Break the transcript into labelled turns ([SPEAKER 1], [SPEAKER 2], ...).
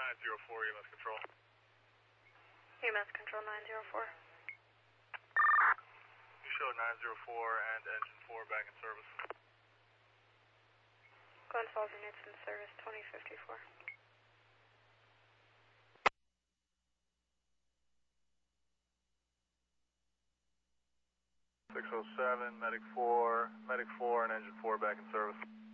[SPEAKER 1] 904, EMS Control.
[SPEAKER 2] EMS Control 904.
[SPEAKER 1] You show 904 and engine 4 back in service.
[SPEAKER 2] Glen Falls units in service 2054.
[SPEAKER 1] 607, Medic 4 and engine 4 back in service.